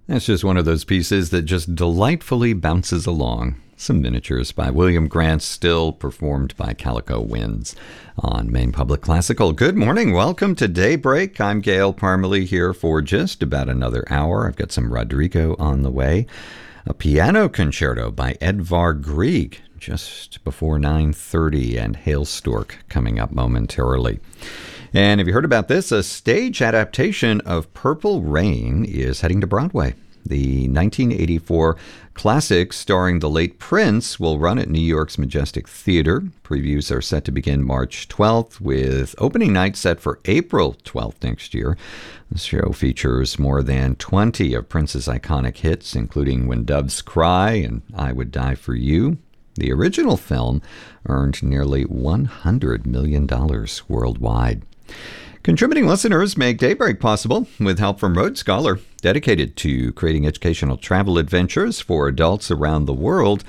That's just one of those pieces that just delightfully bounces along. Some miniatures by William Grant, still performed by Calico Winds on Maine Public Classical. Good morning. Welcome to Daybreak. I'm Gail Parmalee here for just about another hour. I've got some Rodrigo on the way. A piano concerto by Edvard Grieg just before 9:30, and Hailstork coming up momentarily. And have you heard about this? A stage adaptation of Purple Rain is heading to Broadway. The 1984 classic starring the late Prince will run at New York's Majestic Theater. Previews are set to begin March 12th, with opening night set for April 12th next year. The show features more than 20 of Prince's iconic hits, including When Doves Cry and I Would Die for You. The original film earned nearly $100 million worldwide. Contributing listeners make Daybreak possible with help from Road Scholar, dedicated to creating educational travel adventures for adults around the world.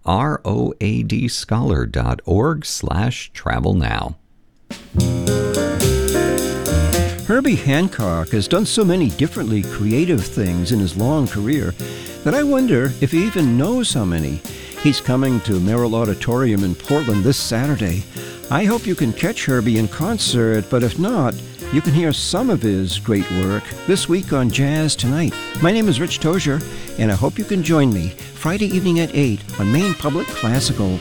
roadscholar.org/travel now. Herbie Hancock has done so many differently creative things in his long career that I wonder if he even knows how many. He's coming to Merrill Auditorium in Portland this Saturday. I hope you can catch Herbie in concert, but if not, you can hear some of his great work this week on Jazz Tonight. My name is Rich Tozier, and I hope you can join me Friday evening at 8 on Maine Public Classical.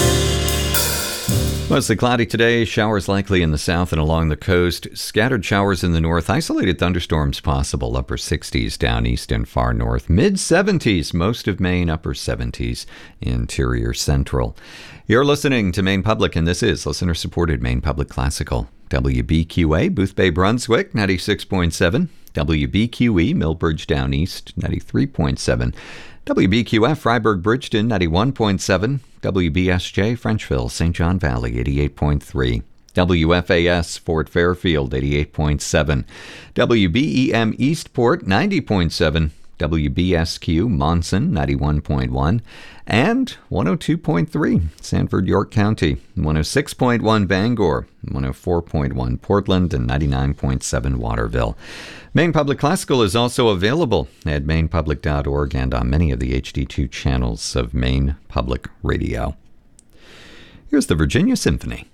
Mostly cloudy today, showers likely in the south and along the coast, scattered showers in the north, isolated thunderstorms possible, upper 60s down east and far north, mid 70s, most of Maine, upper 70s, interior central. You're listening to Maine Public, and this is listener-supported Maine Public Classical. WBQA, Boothbay, Brunswick, 96.7. WBQE, Millbridge Down East, 93.7. WBQF, Freiburg, Bridgeton, 91.7. WBSJ, Frenchville, St. John Valley, 88.3. WFAS, Fort Fairfield, 88.7. WBEM, Eastport, 90.7. WBSQ, Monson, 91.1. And 102.3, Sanford, York County, 106.1, Bangor, 104.1, Portland, and 99.7, Waterville. Maine Public Classical is also available at mainepublic.org and on many of the HD2 channels of Maine Public Radio. Here's the Virginia Symphony.